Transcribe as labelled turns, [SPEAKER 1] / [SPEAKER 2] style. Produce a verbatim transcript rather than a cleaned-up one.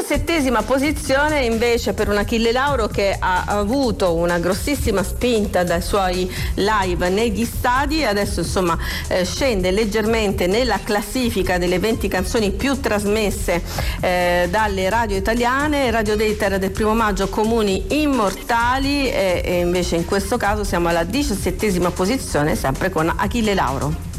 [SPEAKER 1] diciassettesima posizione invece per un Achille Lauro che ha avuto una grossissima spinta dai suoi live negli stadi, adesso insomma eh, scende leggermente nella classifica delle venti canzoni più trasmesse eh, dalle radio italiane. Radio Date del primo maggio, Comuni Immortali, e, e invece in questo caso siamo alla diciassettesima posizione, sempre con Achille Lauro.